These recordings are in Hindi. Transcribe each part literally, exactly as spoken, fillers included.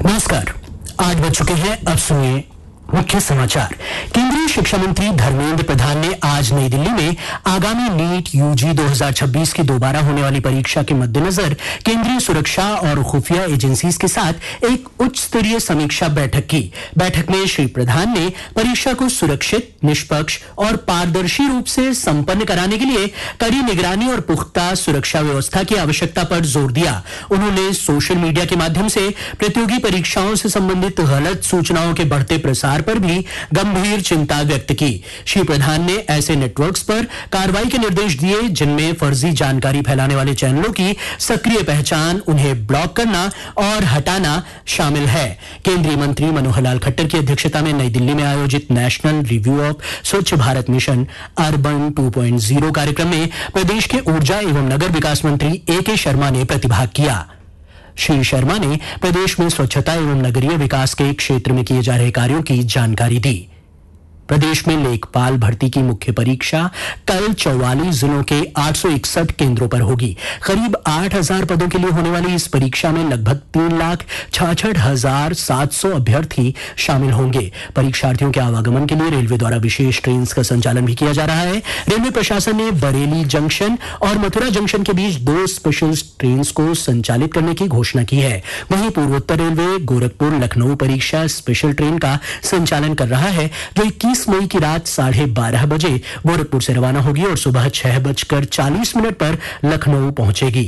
नमस्कार। आठ बज चुके हैं, अब सुनिए मुख्य समाचार। केंद्रीय शिक्षा मंत्री धर्मेंद्र प्रधान ने आज नई दिल्ली में आगामी नीट यूजी दो हज़ार छब्बीस की दोबारा होने वाली परीक्षा के मद्देनजर केंद्रीय सुरक्षा और खुफिया एजेंसीज के साथ एक उच्च स्तरीय समीक्षा बैठक की। बैठक में श्री प्रधान ने परीक्षा को सुरक्षित, निष्पक्ष और पारदर्शी रूप से संपन्न कराने के लिए कड़ी निगरानी और पुख्ता सुरक्षा व्यवस्था की आवश्यकता पर जोर दिया। उन्होंने सोशल मीडिया के माध्यम से प्रतियोगी परीक्षाओं से संबंधित गलत सूचनाओं के बढ़ते प्रसार पर भी गंभीर चिंता व्यक्त की। श्री प्रधान ने ऐसे नेटवर्क्स पर कार्रवाई के निर्देश दिए जिनमें फर्जी जानकारी फैलाने वाले चैनलों की सक्रिय पहचान, उन्हें ब्लॉक करना और हटाना शामिल है। केंद्रीय मंत्री मनोहर लाल खट्टर की अध्यक्षता में नई दिल्ली में आयोजित नेशनल रिव्यू ऑफ स्वच्छ Bharat mission urban two point zero कार्यक्रम में प्रदेश के ऊर्जा एवं नगर विकास मंत्री ए के शर्मा ने प्रतिभाग किया। श्री शर्मा ने प्रदेश में स्वच्छता एवं नगरीय विकास के क्षेत्र में किए जा रहे कार्यों की जानकारी दी। प्रदेश में लेखपाल भर्ती की मुख्य परीक्षा कल चौवालीस जिलों के आठ सौ इकसठ केंद्रों पर होगी। करीब आठ हजार पदों के लिए होने वाली इस परीक्षा में लगभग तीन लाख छाछठ हजार सात सौ अभ्यर्थी शामिल होंगे। परीक्षार्थियों के आवागमन के लिए रेलवे द्वारा विशेष ट्रेन का संचालन भी किया जा रहा है। रेलवे प्रशासन ने बरेली जंक्शन और मथुरा जंक्शन के बीच दो स्पेशल ट्रेन को संचालित करने की घोषणा की है। वहीं पूर्वोत्तर रेलवे गोरखपुर लखनऊ परीक्षा स्पेशल ट्रेन का संचालन कर रहा है, जो इक्कीस मई की रात साढ़े बारह बजे गोरखपुर से रवाना होगी और सुबह छह बजकर चालीस मिनट पर लखनऊ पहुंचेगी।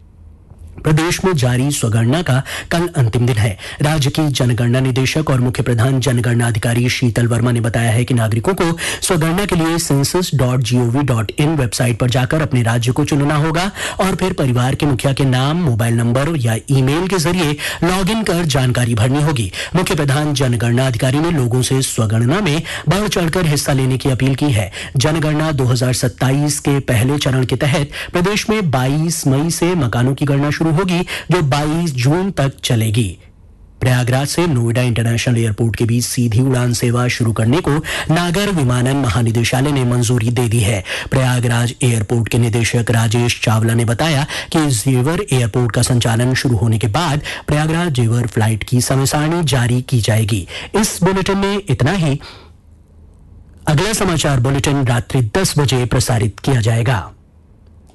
प्रदेश में जारी स्वगणना का कल अंतिम दिन है। राज्य की जनगणना निदेशक और मुख्य प्रधान जनगणना अधिकारी शीतल वर्मा ने बताया है कि नागरिकों को स्वगणना के लिए census dot gov dot in website पर जाकर अपने राज्य को चुनना होगा और फिर परिवार के मुखिया के नाम, मोबाइल नंबर या ईमेल के जरिए लॉग इन कर जानकारी भरनी होगी। मुख्य प्रधान जनगणना अधिकारी ने लोगों से स्वगणना में बढ़ चढ़कर हिस्सा लेने की अपील की है। जनगणना दो हजार सत्ताईस के पहले चरण के तहत प्रदेश में बाईस मई से मकानों की गणना शुरू होगी, जो बाईस जून तक चलेगी। प्रयागराज से नोएडा इंटरनेशनल एयरपोर्ट के बीच सीधी उड़ान सेवा शुरू करने को नागर विमानन महानिदेशालय ने मंजूरी दे दी है। प्रयागराज एयरपोर्ट के निदेशक राजेश चावला ने बताया कि जेवर एयरपोर्ट का संचालन शुरू होने के बाद प्रयागराज जेवर फ्लाइट की समय सारणी जारी की जाएगी। इस बुलेटिन में इतना ही। अगला समाचार बुलेटिन रात्रि दस बजे प्रसारित किया जाएगा।